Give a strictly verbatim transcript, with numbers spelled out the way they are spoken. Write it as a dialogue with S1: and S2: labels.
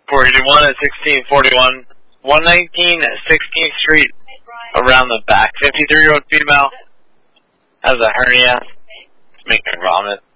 S1: forty-one at sixteen forty-one, one nineteen sixteenth Street, around the back. fifty-three-year-old female has a hernia. It's making her vomit.